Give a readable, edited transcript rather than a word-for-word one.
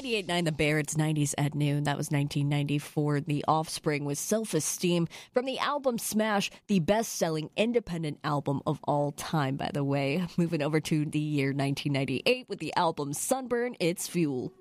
98.9 The Bear, it's 90s at noon. That was 1994. The Offspring with Self-Esteem from the album Smash, the best-selling independent album of all time, by the way. Moving over to the year 1998 with the album Sunburn, it's Fuel.